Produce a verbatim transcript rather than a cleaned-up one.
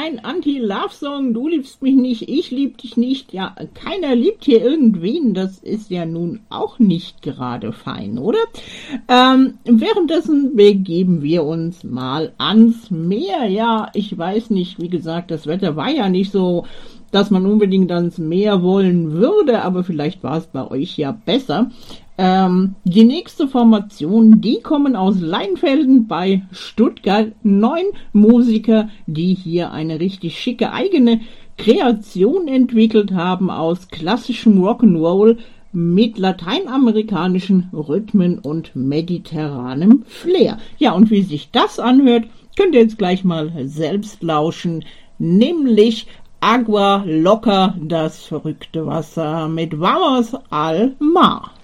kein Anti-Love-Song, du liebst mich nicht, ich lieb dich nicht. Ja, keiner liebt hier irgendwen, das ist ja nun auch nicht gerade fein, oder? Ähm, währenddessen begeben wir uns mal ans Meer. Ja, ich weiß nicht, wie gesagt, das Wetter war ja nicht so, dass man unbedingt ans Meer wollen würde, aber vielleicht war es bei euch ja besser. Ähm, die nächste Formation, die kommen aus Leinfelden bei Stuttgart. Neun Musiker, die hier eine richtig schicke eigene Kreation entwickelt haben aus klassischem Rock'n'Roll mit lateinamerikanischen Rhythmen und mediterranem Flair. Ja, und wie sich das anhört, könnt ihr jetzt gleich mal selbst lauschen, nämlich Agua Loca, das verrückte Wasser mit Vamos al Mar.